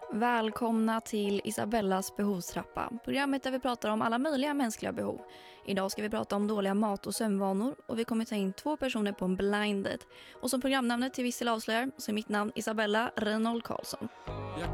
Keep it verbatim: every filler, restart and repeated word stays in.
Välkomna till Isabellas behovstrappa, programmet där vi pratar om alla möjliga mänskliga behov. Idag ska vi prata om dåliga mat- och sömnvanor och vi kommer ta in två personer på en blinded. Och som programnamnet till viss del avslöjar så är mitt namn Isabella Reinhold Karlsson.